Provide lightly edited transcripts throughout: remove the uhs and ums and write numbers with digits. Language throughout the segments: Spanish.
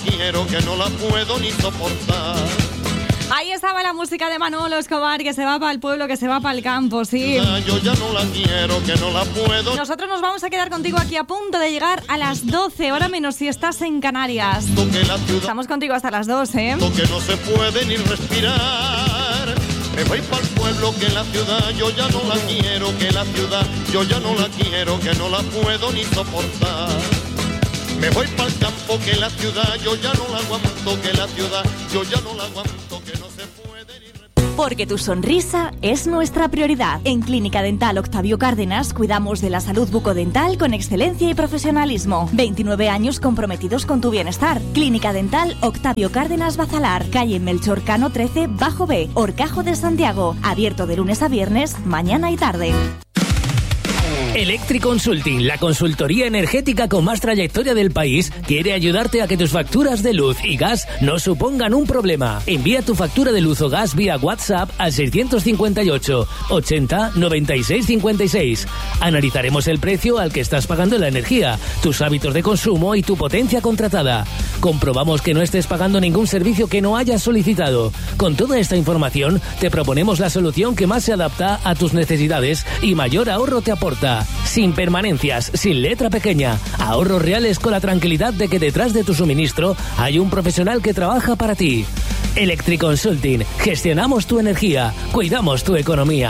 quiero, que no la puedo ni soportar. Ahí estaba la música de Manolo Escobar, que se va para el pueblo, que se va para el campo, sí. Yo ya no la quiero, que no la puedo. Nosotros nos vamos a quedar contigo aquí a punto de llegar a las 12, hora menos si estás en Canarias. Estamos contigo hasta las 2, ¿eh? Que no se puede ni respirar. Me voy para el pueblo, que la ciudad yo ya no la quiero, que la ciudad yo ya no la quiero, que no la puedo ni soportar. Me voy para el campo, que la ciudad yo ya no la aguanto, que la ciudad yo ya no la aguanto, que no se puede ni... Porque tu sonrisa es nuestra prioridad. En Clínica Dental Octavio Cárdenas cuidamos de la salud bucodental con excelencia y profesionalismo. 29 años comprometidos con tu bienestar. Clínica Dental Octavio Cárdenas Bazalar, calle Melchor Cano 13, Bajo B, Horcajo de Santiago. Abierto de lunes a viernes, mañana y tarde. Electric Consulting, la consultoría energética con más trayectoria del país, quiere ayudarte a que tus facturas de luz y gas no supongan un problema. Envía tu factura de luz o gas vía WhatsApp al 658 80 96 56. Analizaremos el precio al que estás pagando la energía, tus hábitos de consumo y tu potencia contratada. Comprobamos que no estés pagando ningún servicio que no hayas solicitado. Con toda esta información, te proponemos la solución que más se adapta a tus necesidades y mayor ahorro te aporta. Sin permanencias, sin letra pequeña. Ahorros reales con la tranquilidad de que detrás de tu suministro hay un profesional que trabaja para ti. Electric Consulting. Gestionamos tu energía. Cuidamos tu economía.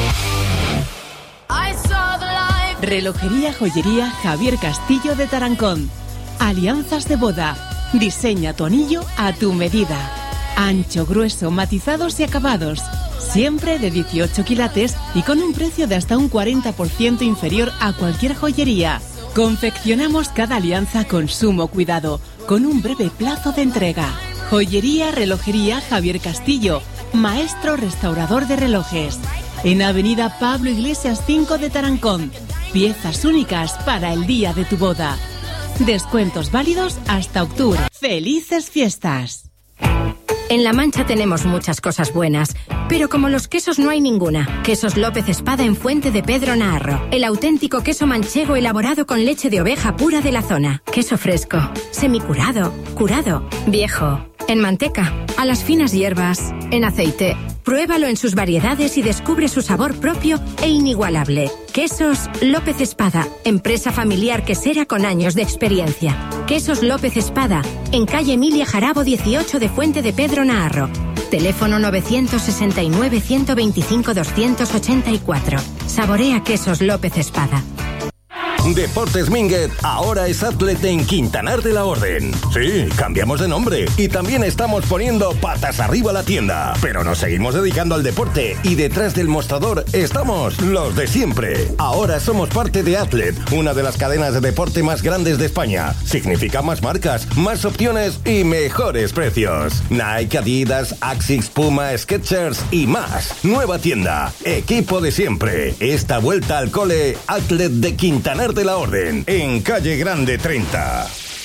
Relojería Joyería Javier Castillo de Tarancón. Alianzas de boda. Diseña tu anillo a tu medida. Ancho, grueso, matizados y acabados. Siempre de 18 quilates y con un precio de hasta un 40% inferior a cualquier joyería. Confeccionamos cada alianza con sumo cuidado, con un breve plazo de entrega. Joyería Relojería Javier Castillo, maestro restaurador de relojes. En Avenida Pablo Iglesias 5 de Tarancón. Piezas únicas para el día de tu boda. Descuentos válidos hasta octubre. ¡Felices fiestas! En La Mancha tenemos muchas cosas buenas, pero como los quesos no hay ninguna. Quesos López Espada en Fuente de Pedro Naharro. El auténtico queso manchego elaborado con leche de oveja pura de la zona. Queso fresco, semicurado, curado, viejo, en manteca, a las finas hierbas, en aceite. Pruébalo en sus variedades y descubre su sabor propio e inigualable. Quesos López Espada, empresa familiar quesera con años de experiencia. Quesos López Espada, en calle Emilia Jarabo 18 de Fuente de Pedro Naharro. Teléfono 969 125 284. Saborea Quesos López Espada. Deportes Minguet ahora es Athlet en Quintanar de la Orden. Sí, cambiamos de nombre y también estamos poniendo patas arriba la tienda. Pero nos seguimos dedicando al deporte y detrás del mostrador estamos los de siempre. Ahora somos parte de Athlet, una de las cadenas de deporte más grandes de España. Significa más marcas, más opciones y mejores precios. Nike, Adidas, Asics, Puma, Skechers y más. Nueva tienda, equipo de siempre. Esta vuelta al cole, Athlet de Quintanar de la Orden, en Calle Grande 30.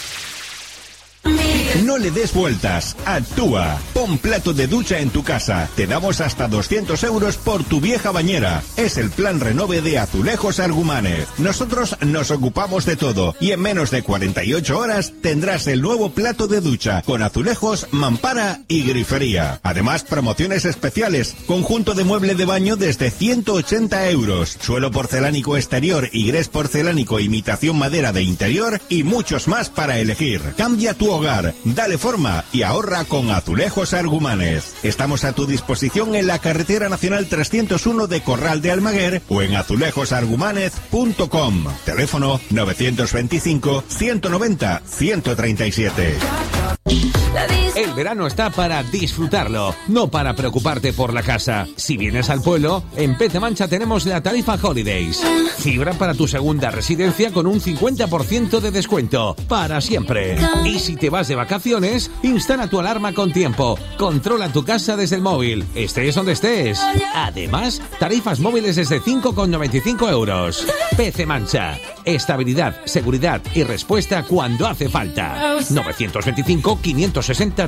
No le des vueltas, actúa. Pon plato de ducha en tu casa. Te damos hasta 200 euros por tu vieja bañera. Es el plan renove de Azulejos Argumánez. Nosotros nos ocupamos de todo y en menos de 48 horas tendrás el nuevo plato de ducha con azulejos, mampara y grifería. Además, promociones especiales. Conjunto de mueble de baño desde 180 euros. Suelo porcelánico exterior y grés porcelánico imitación madera de interior y muchos más para elegir. Cambia tu hogar. Dale forma y ahorra con Azulejos Argumanes. Estamos a tu disposición en la carretera nacional 301 de Corral de Almaguer o en azulejosargumanez.com. Teléfono 925 190 137. El verano está para disfrutarlo, no para preocuparte por la casa. Si vienes al pueblo, en Pez de Mancha tenemos la tarifa Holidays. Fibra para tu segunda residencia con un 50% de descuento, para siempre. Y si te vas de vacaciones, instala tu alarma con tiempo. Controla tu casa desde el móvil, estés donde estés. Además, tarifas móviles desde 5,95 euros. Pez de Mancha. Estabilidad, seguridad y respuesta cuando hace falta. 925 560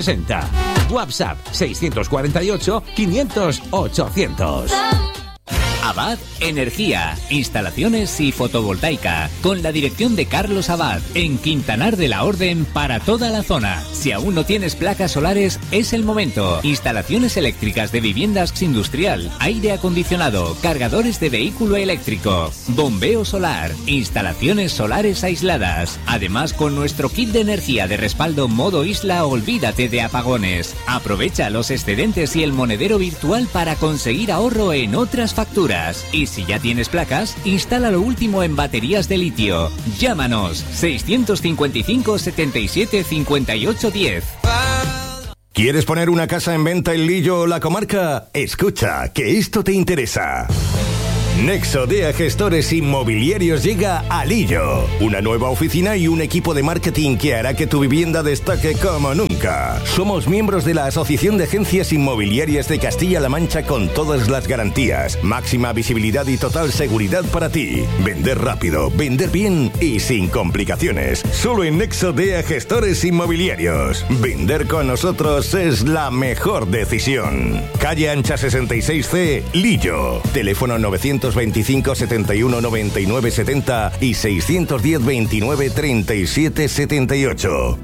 360. WhatsApp 648 500 800. Abad Energía, instalaciones y fotovoltaica, con la dirección de Carlos Abad, en Quintanar de la Orden para toda la zona. Si aún no tienes placas solares, es el momento. Instalaciones eléctricas de viviendas industrial, aire acondicionado, cargadores de vehículo eléctrico, bombeo solar, instalaciones solares aisladas. Además, con nuestro kit de energía de respaldo modo isla, olvídate de apagones. Aprovecha los excedentes y el monedero virtual para conseguir ahorro en otras facturas. Y si ya tienes placas, instala lo último en baterías de litio. Llámanos 655 77 58 10. ¿Quieres poner una casa en venta en Lillo o la comarca? Escucha, que esto te interesa. Nexo DEA Gestores Inmobiliarios llega a Lillo. Una nueva oficina y un equipo de marketing que hará que tu vivienda destaque como nunca. Somos miembros de la Asociación de Agencias Inmobiliarias de Castilla-La Mancha con todas las garantías, máxima visibilidad y total seguridad para ti. Vender rápido, vender bien y sin complicaciones. Solo en Nexo DEA Gestores Inmobiliarios. Vender con nosotros es la mejor decisión. Calle Ancha 66C, Lillo. Teléfono 925 71 99 70 y 610 29 37 78.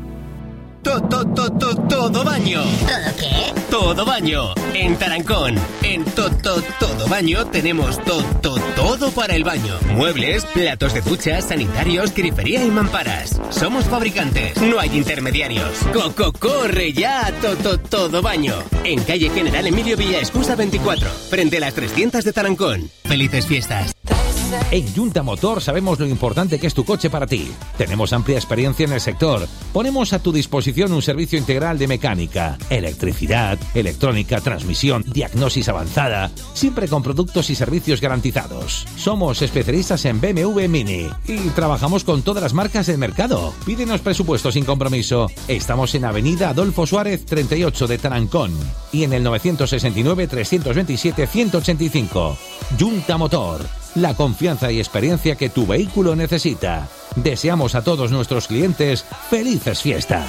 Todo baño. ¿Todo qué? Todo baño. En Tarancón. En todo baño tenemos todo para el baño. Muebles, platos de ducha, sanitarios, grifería y mamparas. Somos fabricantes. No hay intermediarios. Corre ya a todo baño. En calle General Emilio Villaescusa 24. Frente a las 300 de Tarancón. Felices fiestas. En Junta Motor sabemos lo importante que es tu coche para ti. Tenemos amplia experiencia en el sector. Ponemos a tu disposición un servicio integral de mecánica, electricidad, electrónica, transmisión, diagnosis avanzada, siempre con productos y servicios garantizados. Somos especialistas en BMW Mini y trabajamos con todas las marcas del mercado. Pídenos presupuesto sin compromiso. Estamos en Avenida Adolfo Suárez 38 de Tarancón y en el 969 327 185. Junta Motor. La confianza y experiencia que tu vehículo necesita. Deseamos a todos nuestros clientes felices fiestas.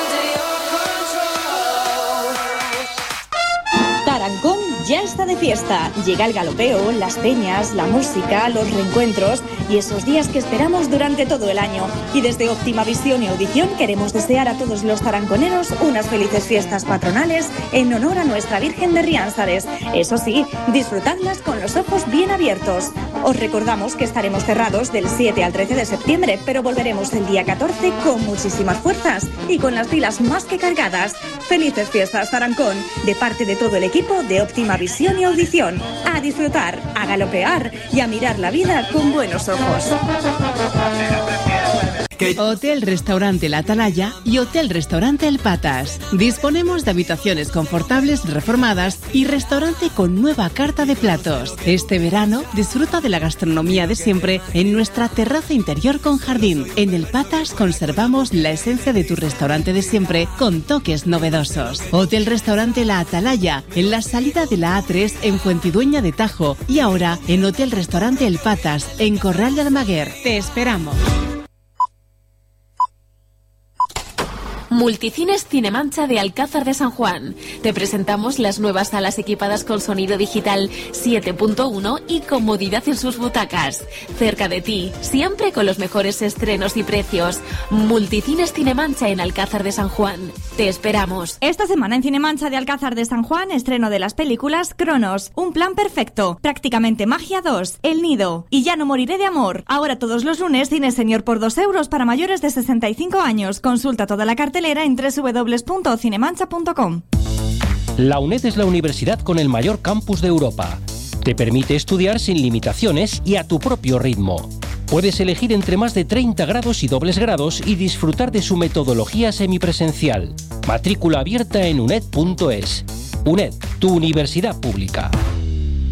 Tarancón ya está de fiesta. Llega el galopeo, las peñas, la música, los reencuentros y esos días que esperamos durante todo el año. Y desde Óptima Visión y Audición queremos desear a todos los taranconeros unas felices fiestas patronales en honor a nuestra Virgen de Riánsares. Eso sí, disfrutadlas con los ojos bien abiertos. Os recordamos que estaremos cerrados del 7 al 13 de septiembre, pero volveremos el día 14 con muchísimas fuerzas y con las pilas más que cargadas. Felices fiestas, Tarancón, de parte de todo el equipo de Óptima Visión y Audición. A disfrutar, a galopear y a mirar la vida con buenos ojos. Hotel Restaurante La Atalaya y Hotel Restaurante El Patas. Disponemos de habitaciones confortables reformadas y restaurante con nueva carta de platos. Este verano disfruta de la gastronomía de siempre en nuestra terraza interior con jardín. En El Patas conservamos la esencia de tu restaurante de siempre con toques novedosos. Hotel Restaurante La Atalaya, en la salida de la A3 en Fuentidueña de Tajo y ahora en Hotel Restaurante El Patas en Corral de Almaguer. Te esperamos. Multicines Cinemancha de Alcázar de San Juan. Te presentamos las nuevas salas equipadas con sonido digital 7.1 y comodidad en sus butacas. Cerca de ti, siempre con los mejores estrenos y precios. Multicines Cinemancha en Alcázar de San Juan. Te esperamos. Esta semana en Cinemancha de Alcázar de San Juan, estreno de las películas Cronos, Un plan perfecto, Prácticamente Magia 2, El nido y Ya no moriré de amor. Ahora todos los lunes, Cine Señor por 2 euros para mayores de 65 años. Consulta toda la cartelera en www.cinemancha.com. La UNED es la universidad con el mayor campus de Europa. Te permite estudiar sin limitaciones y a tu propio ritmo. Puedes elegir entre más de 30 grados y dobles grados y disfrutar de su metodología semipresencial. Matrícula abierta en uned.es. UNED, tu universidad pública.